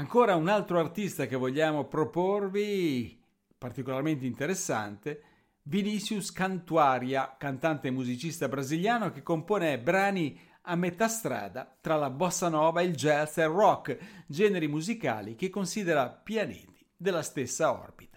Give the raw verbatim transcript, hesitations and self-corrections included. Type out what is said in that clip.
Ancora un altro artista che vogliamo proporvi, particolarmente interessante, Vinicius Cantuaria, cantante e musicista brasiliano che compone brani a metà strada tra la bossa nova, il jazz e il rock, generi musicali che considera pianeti della stessa orbita.